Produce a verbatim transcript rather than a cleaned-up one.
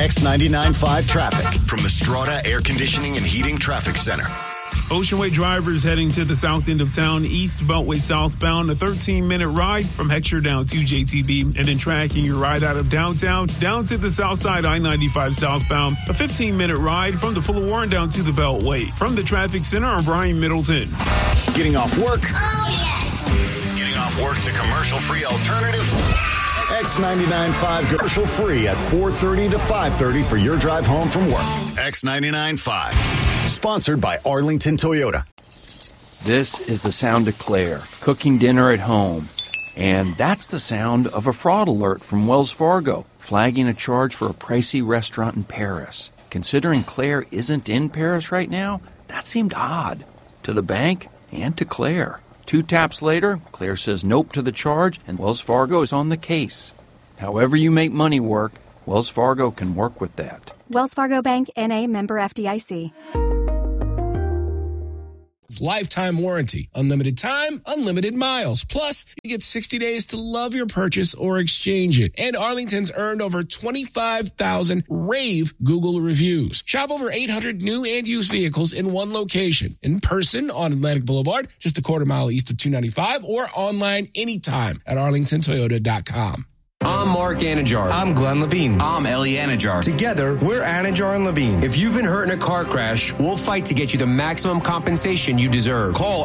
X ninety-nine point five traffic from the Strata Air Conditioning and Heating Traffic Center. Oceanway drivers heading to the south end of town, east Beltway southbound, a thirteen-minute ride from Heckscher down to J T B, and then tracking your ride out of downtown down to the south side I ninety-five southbound, a fifteen-minute ride from the Fuller Warren down to the Beltway. From the traffic center, I'm Brian Middleton. Getting off work? Oh, yes. Getting off work to commercial-free alternative? X ninety-nine point five commercial-free at four thirty to five thirty for your drive home from work. X ninety-nine point five. Sponsored by Arlington Toyota. This is the sound of Claire, cooking dinner at home. And that's the sound of a fraud alert from Wells Fargo, flagging a charge for a pricey restaurant in Paris. Considering Claire isn't in Paris right now, that seemed odd. To the bank and to Claire. Two taps later, Claire says nope to the charge, and Wells Fargo is on the case. However you make money work, Wells Fargo can work with that. Wells Fargo Bank, N A, member F D I C. Lifetime warranty, unlimited time, unlimited miles. Plus, you get sixty days to love your purchase or exchange it. And Arlington's earned over twenty-five thousand rave Google reviews. Shop over eight hundred new and used vehicles in one location. In person on Atlantic Boulevard, just a quarter mile east of two ninety-five, or online anytime at arlington toyota dot com. I'm Mark Anajar. I'm Glenn Levine. I'm Ellie Anajar. Together, we're Anajar and Levine. If you've been hurt in a car crash, we'll fight to get you the maximum compensation you deserve. Call